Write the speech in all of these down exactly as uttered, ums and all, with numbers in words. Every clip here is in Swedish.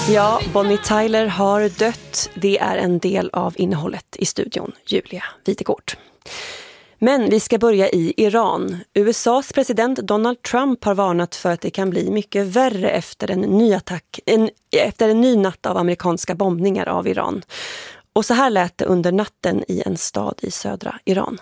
Ja, Bonnie Tyler har dött. Det är en del av innehållet i studion, Julia Videgård. Men vi ska börja i Iran. U S A:s president Donald Trump har varnat för att det kan bli mycket värre efter en ny attack, en, efter en ny natt av amerikanska bombningar av Iran. Och så här lät det under natten i en stad i södra Iran.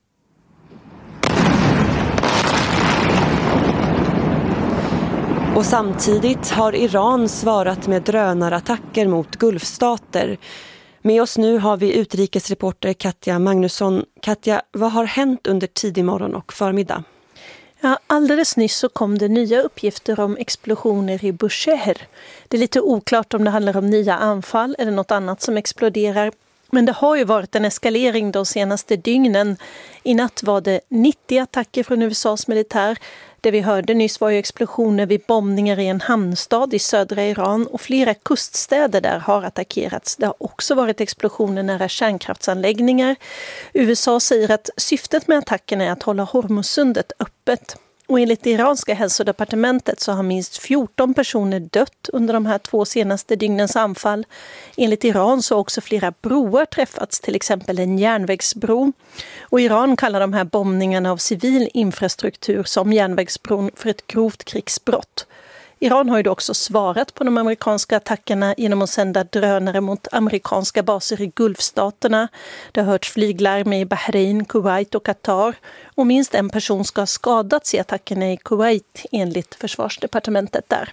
Och samtidigt har Iran svarat med drönarattacker mot Gulfstater. Med oss nu har vi utrikesreporter Katja Magnusson. Katja, vad har hänt under tidig morgon och förmiddag? Ja, alldeles nyss så kom det nya uppgifter om explosioner i Bushehr. Det är lite oklart om det handlar om nya anfall eller något annat som exploderar. Men det har ju varit en eskalering de senaste dygnen. I natt var det nittio attacker från U S A:s militär. Det vi hörde nyss var ju explosioner vid bombningar i en hamnstad i södra Iran och flera kuststäder där har attackerats. Det har också varit explosioner nära kärnkraftsanläggningar. U S A säger att syftet med attackerna är att hålla Hormuzsundet öppet. Och enligt det iranska hälsodepartementet så har minst fjorton personer dött under de här två senaste dygnens anfall. Enligt Iran så har också flera broar träffats, till exempel en järnvägsbro. Och Iran kallar de här bombningarna av civil infrastruktur som järnvägsbron för ett grovt krigsbrott. Iran har ju också svarat på de amerikanska attackerna genom att sända drönare mot amerikanska baser i Gulfstaterna. Det har hörts flyglarm i Bahrain, Kuwait och Qatar. Och minst en person ska ha skadats i attackerna i Kuwait enligt försvarsdepartementet där.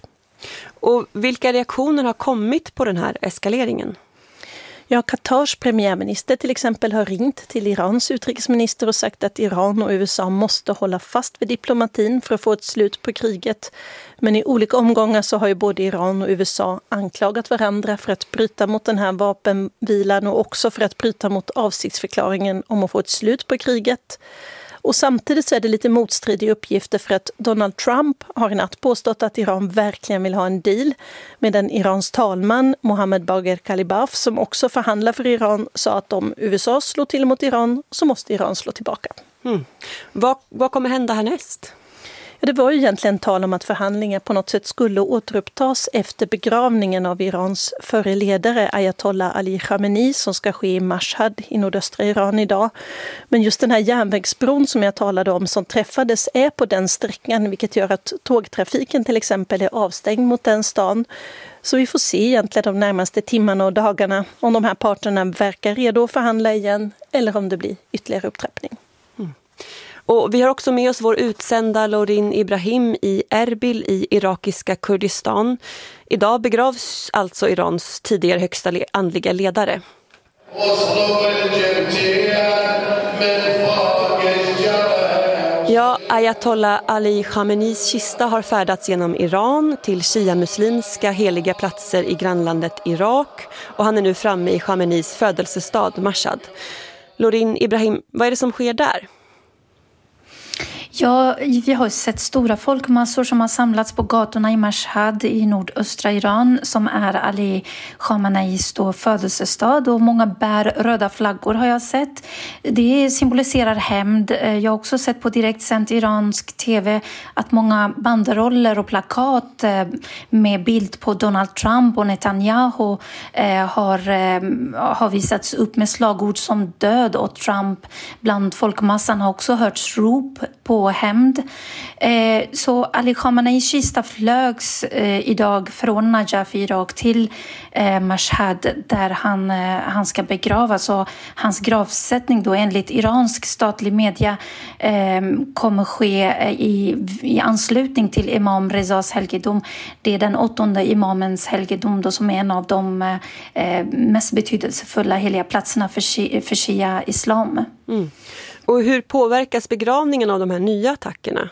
Och vilka reaktioner har kommit på den här eskaleringen? Ja, Qatars premiärminister till exempel har ringt till Irans utrikesminister och sagt att Iran och U S A måste hålla fast vid diplomatin för att få ett slut på kriget. Men i olika omgångar så har ju både Iran och U S A anklagat varandra för att bryta mot den här vapenvilan och också för att bryta mot avsiktsförklaringen om att få ett slut på kriget. Och samtidigt så är det lite motstridiga uppgifter för att Donald Trump har i natt påstått att Iran verkligen vill ha en deal. Medan Irans talman Mohammed Bagher Ghalibaf, som också förhandlar för Iran, sa att om U S A slår till mot Iran så måste Iran slå tillbaka. Mm. Vad, vad kommer hända härnäst? Ja, det var ju egentligen tal om att förhandlingar på något sätt skulle återupptas efter begravningen av Irans förre ledare Ayatollah Ali Khamenei som ska ske i Mashhad i nordöstra Iran idag. Men just den här järnvägsbron som jag talade om som träffades är på den sträckan, vilket gör att tågtrafiken till exempel är avstängd mot den stan. Så vi får se egentligen de närmaste timmarna och dagarna om de här parterna verkar redo att förhandla igen eller om det blir ytterligare upptrappning. Och vi har också med oss vår utsända Lorin Ibrahim i Erbil i irakiska Kurdistan. Idag begravs alltså Irans tidigare högsta andliga ledare. Ja, Ayatollah Ali Khameneis kista har färdats genom Iran till shia-muslimska heliga platser i grannlandet Irak. Och han är nu framme i Khameneis födelsestad Mashhad. Lorin Ibrahim, vad är det som sker där? Ja, vi har sett stora folkmassor som har samlats på gatorna i Mashhad i nordöstra Iran som är Ali Khameneis då födelsestad och många bär röda flaggor har jag sett. Det symboliserar hämnd. Jag har också sett på direktsänd iransk tv att många banderoller och plakat med bild på Donald Trump och Netanyahu har, har visats upp med slagord som död åt Trump. Bland folkmassan har också hörts rop på hämnd. Eh, så Ali Khameneis kista flögs eh, idag från Najaf i Irak till eh, Mashhad där han, eh, han ska begravas. Och hans gravsättning då enligt iransk statlig media eh, kommer ske i, i anslutning till Imam Rezas helgedom. Det är den åttonde imamens helgedom då som är en av de eh, mest betydelsefulla heliga platserna för, för shia-islam. Mm. Och hur påverkas begravningen av de här nya attackerna?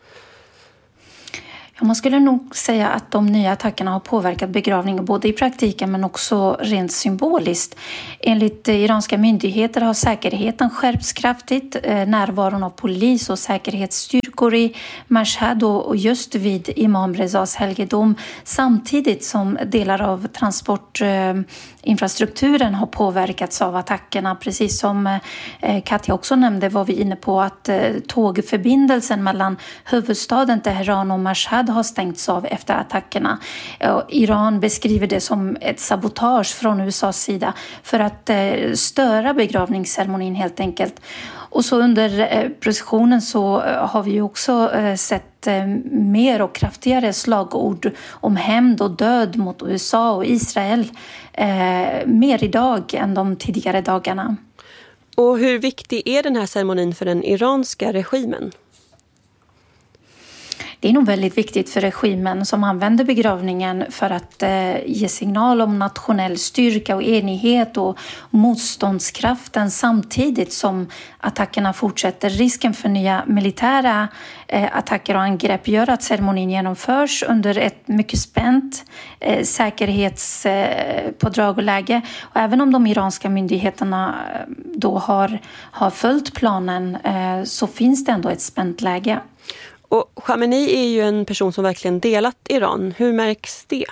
Ja, man skulle nog säga att de nya attackerna har påverkat begravningen både i praktiken men också rent symboliskt. Enligt iranska myndigheter har säkerheten skärpts kraftigt. Närvaron av polis och säkerhetsstyrkor i Mashhad och just vid Imam Rezas helgedom samtidigt som delar av transportinfrastrukturen har påverkats av attackerna. Precis som Katja också nämnde var vi inne på att tågförbindelsen mellan huvudstaden Teheran och Mashhad har stängts av efter attackerna. Iran beskriver det som ett sabotage från U S A:s sida för att störa begravningsceremonin helt enkelt. Och så under processionen så har vi ju också sett mer och kraftigare slagord om hämnd och död mot U S A och Israel. Mer idag än de tidigare dagarna. Och hur viktig är den här ceremonin för den iranska regimen? Det är nog väldigt viktigt för regimen som använder begravningen för att eh, ge signal om nationell styrka och enighet och motståndskraften samtidigt som attackerna fortsätter. Risken för nya militära eh, attacker och angrepp gör att ceremonin genomförs under ett mycket spänt eh, säkerhetspådrag och läge. Och även om de iranska myndigheterna då har, har följt planen eh, så finns det ändå ett spänt läge. Och Khamenei är ju en person som verkligen delat Iran. Hur märks det?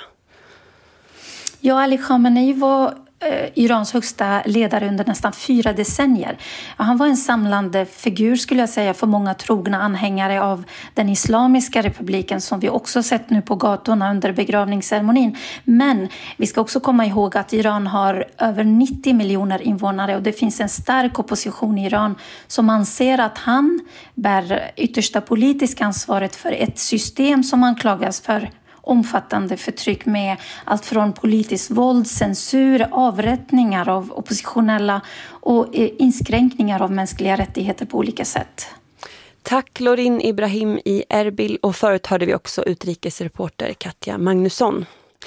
Ja, Ali Khamenei var eh, Irans högsta ledare under nästan fyra decennier. Han var en samlande figur skulle jag säga för många trogna anhängare av den islamiska republiken som vi också sett nu på gatorna under begravningsceremonin. Men vi ska också komma ihåg att Iran har över nittio miljoner invånare och det finns en stark opposition i Iran som anser att han bär yttersta politiska ansvaret för ett system som anklagas för omfattande förtryck med allt från politiskt våld, censur, avrättningar av oppositionella och inskränkningar av mänskliga rättigheter på olika sätt. Tack Lorin Ibrahim i Erbil, och förut hörde vi också utrikesreporter Katja Magnusson.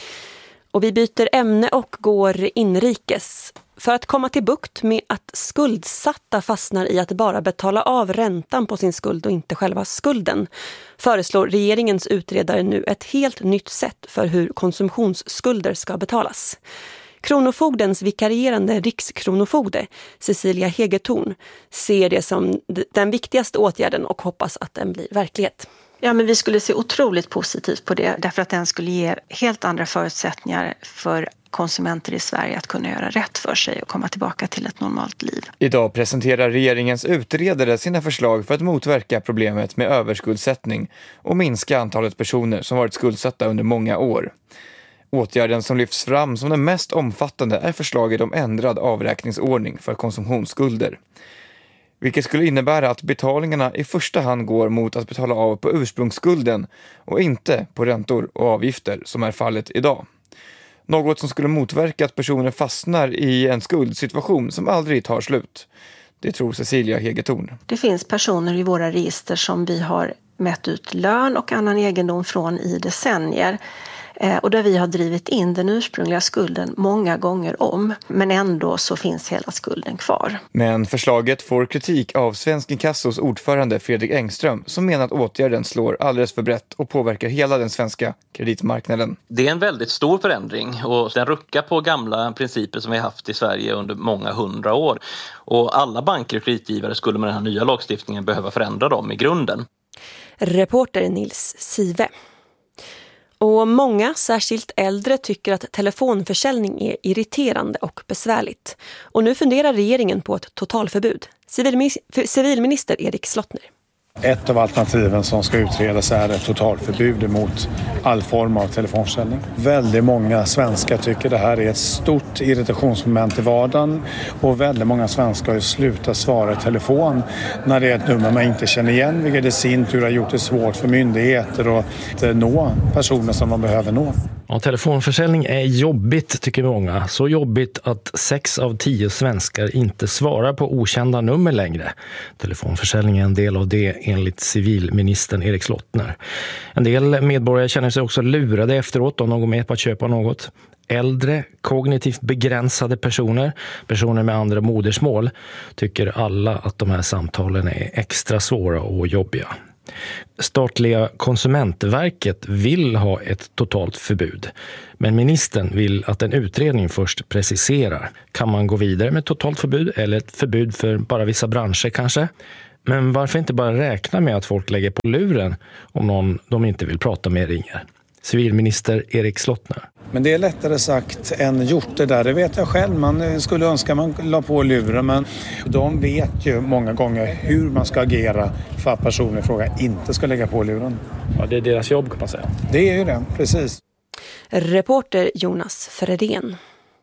Och vi byter ämne och går inrikes. För att komma till bukt med att skuldsatta fastnar i att bara betala av räntan på sin skuld och inte själva skulden, föreslår regeringens utredare nu ett helt nytt sätt för hur konsumtionsskulder ska betalas. Kronofogdens vikarierande rikskronofogde, Cecilia Hegetorn, ser det som den viktigaste åtgärden och hoppas att den blir verklighet. Ja, men vi skulle se otroligt positivt på det därför att den skulle ge helt andra förutsättningar för konsumenter i Sverige att kunna göra rätt för sig och komma tillbaka till ett normalt liv. Idag presenterar regeringens utredare sina förslag för att motverka problemet med överskuldsättning och minska antalet personer som varit skuldsatta under många år. Åtgärden som lyfts fram som den mest omfattande är förslaget om ändrad avräkningsordning för konsumtionsskulder. Vilket skulle innebära att betalningarna i första hand går mot att betala av på ursprungsskulden och inte på räntor och avgifter som är fallet idag. Något som skulle motverka att personer fastnar i en skuldsituation som aldrig tar slut. Det tror Cecilia Hegetorn. Det finns personer i våra register som vi har mätt ut lön och annan egendom från i decennier. Och där vi har drivit in den ursprungliga skulden många gånger om. Men ändå så finns hela skulden kvar. Men förslaget får kritik av Svensk Inkassos ordförande Fredrik Engström som menar att åtgärden slår alldeles för brett och påverkar hela den svenska kreditmarknaden. Det är en väldigt stor förändring och den ruckar på gamla principer som vi har haft i Sverige under många hundra år. Och alla banker och kreditgivare skulle med den här nya lagstiftningen behöva förändra dem i grunden. Reporter Nils Sive. Och många, särskilt äldre, tycker att telefonförsäljning är irriterande och besvärligt. Och nu funderar regeringen på ett totalförbud. Civilmi- civilminister Erik Slottner. Ett av alternativen som ska utredas är ett totalförbud mot all form av telefonförsäljning. Väldigt många svenskar tycker det här är ett stort irritationsmoment i vardagen och väldigt många svenskar har slutat svara i telefon när det är ett nummer man inte känner igen, vilket i sin tur har gjort det svårt för myndigheter att nå personer som man behöver nå. Ja, telefonförsäljning är jobbigt tycker många. Så jobbigt att sex av tio svenskar inte svarar på okända nummer längre. Telefonförsäljning är en del av det enligt civilministern Erik Slottner. En del medborgare känner sig också lurade efteråt om de går med på att köpa något. Äldre, kognitivt begränsade personer, personer med andra modersmål, tycker alla att de här samtalen är extra svåra och jobbiga. Statliga Konsumentverket vill ha ett totalt förbud. Men ministern vill att en utredning först preciserar. Kan man gå vidare med totalt förbud eller ett förbud för bara vissa branscher kanske? Men varför inte bara räkna med att folk lägger på luren om någon de inte vill prata med ringer? Civilminister Erik Slottner. Men det är lättare sagt än gjort det där. Det vet jag själv. Man skulle önska man la på luren. Men de vet ju många gånger hur man ska agera för att personen i fråga inte ska lägga på luren. Ja, det är deras jobb kan man säga. Det är ju det, precis. Reporter Jonas Fredén.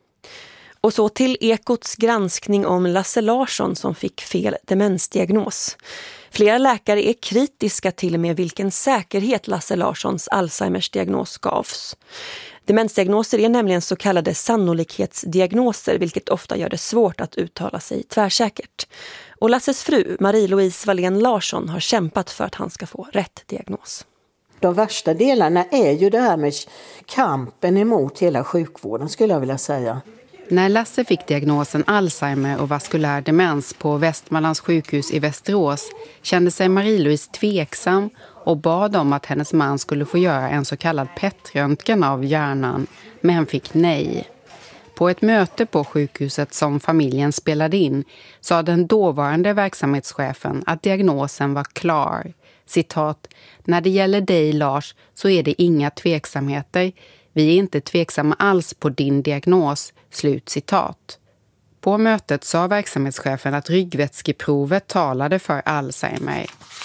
Och så till Ekots granskning om Lasse Larsson som fick fel demensdiagnos. Flera läkare är kritiska till med vilken säkerhet Lasse Larssons Alzheimers diagnos gavs. Demensdiagnoser är nämligen så kallade sannolikhetsdiagnoser, vilket ofta gör det svårt att uttala sig tvärsäkert. Och Lasses fru, Marie-Louise Wallén Larsson, har kämpat för att han ska få rätt diagnos. De värsta delarna är ju det här med kampen emot hela sjukvården, skulle jag vilja säga. När Lasse fick diagnosen Alzheimer och vaskulär demens på Västmanlands sjukhus i Västerås kände sig Marie-Louise tveksam och bad om att hennes man skulle få göra en så kallad P E T-röntgen av hjärnan, men fick nej. På ett möte på sjukhuset som familjen spelade in sa den dåvarande verksamhetschefen att diagnosen var klar. Citat, när det gäller dig Lars så är det inga tveksamheter. Vi är inte tveksamma alls på din diagnos. Slut citat. På mötet sa verksamhetschefen att ryggvätskeprovet talade för Alzheimer.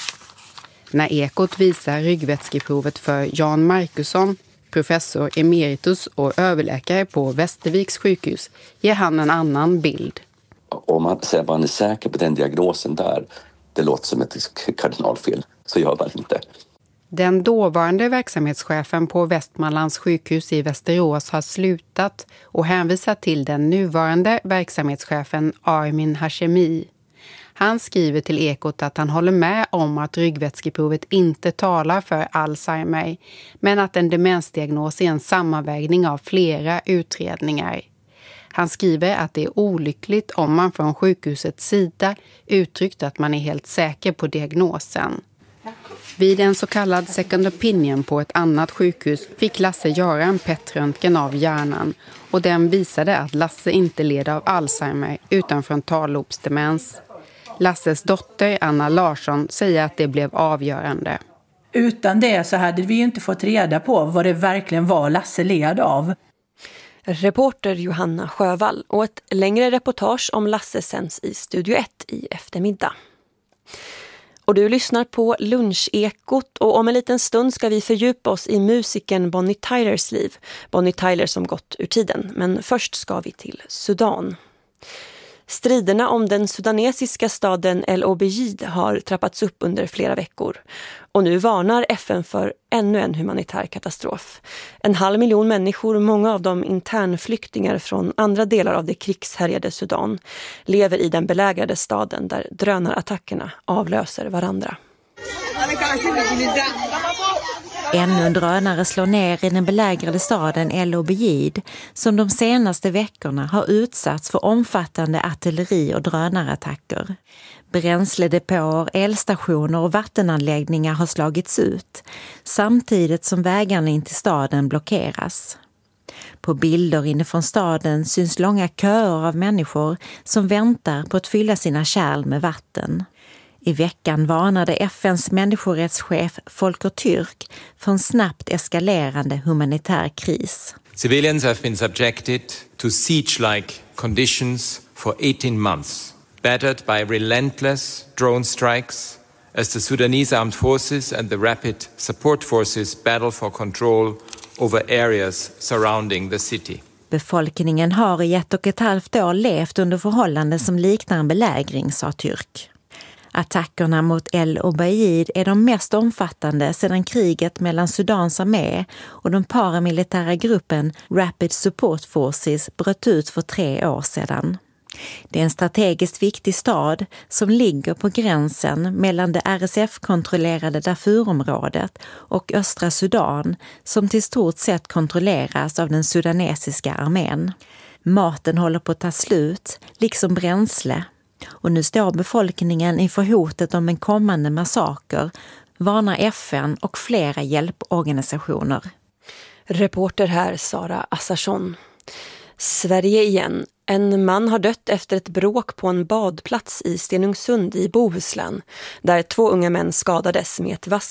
När Ekot visar ryggvätskeprovet för Jan Markusson, professor emeritus och överläkare på Västerviks sjukhus, ger han en annan bild. Om man säger att man är säker på den diagnosen där, det låter som ett kardinalfel, så gör man inte. Den dåvarande verksamhetschefen på Västmanlands sjukhus i Västerås har slutat och hänvisar till den nuvarande verksamhetschefen Armin Hashemi. Han skriver till Ekot att han håller med om att ryggvätskeprovet inte talar för Alzheimer, men att en demensdiagnos är en sammanvägning av flera utredningar. Han skriver att det är olyckligt om man från sjukhusets sida uttryckt att man är helt säker på diagnosen. Vid en så kallad second opinion på ett annat sjukhus fick Lasse göra en P E T-röntgen av hjärnan och den visade att Lasse inte led av Alzheimer utan frontallobsdemens. Lasses dotter Anna Larsson säger att det blev avgörande. Utan det så hade vi inte fått reda på vad det verkligen var Lasse led av. Reporter Johanna Sjövall, och ett längre reportage om Lasse sänds i Studio ett i eftermiddag. Och du lyssnar på Lunchekot, och om en liten stund ska vi fördjupa oss i musikern Bonnie Tylers liv. Bonnie Tyler som gått ur tiden, men först ska vi till Sudan. Striderna om den sudanesiska staden El Obeid har trappats upp under flera veckor. Och nu varnar F N för ännu en humanitär katastrof. En halv miljon människor, många av dem internflyktingar från andra delar av det krigshärjade Sudan, lever i den belägrade staden där drönarattackerna avlöser varandra. Ännu en drönare slår ner i den belägrade staden El Obeid som de senaste veckorna har utsatts för omfattande artilleri- och drönarattacker. Bränsledepåer, elstationer och vattenanläggningar har slagits ut samtidigt som vägarna in till staden blockeras. På bilder inifrån staden syns långa köer av människor som väntar på att fylla sina kärl med vatten. I veckan varnade F N:s människorättschef Volker Türk för en snabbt eskalerande humanitär kris. Civilians have been subjected to siege-like conditions for eighteen months, battered by relentless drone strikes as the Sudanese armed forces and the rapid support forces battle for control over areas surrounding the city. Befolkningen har i ett och ett halvt år levt under förhållanden som liknar en belägring, sa Türk. Attackerna mot El Obeid är de mest omfattande sedan kriget mellan Sudans armé och den paramilitära gruppen Rapid Support Forces bröt ut för tre år sedan. Det är en strategiskt viktig stad som ligger på gränsen mellan det R S F-kontrollerade Darfurområdet och östra Sudan som till stort sett kontrolleras av den sudanesiska armén. Maten håller på att ta slut, liksom bränsle. Och nu står befolkningen inför hotet om en kommande massaker, varnar F N och flera hjälporganisationer. Reporter här Sara Assarsson. Sverige igen. En man har dött efter ett bråk på en badplats i Stenungsund i Bohuslän, där två unga män skadades med ett vass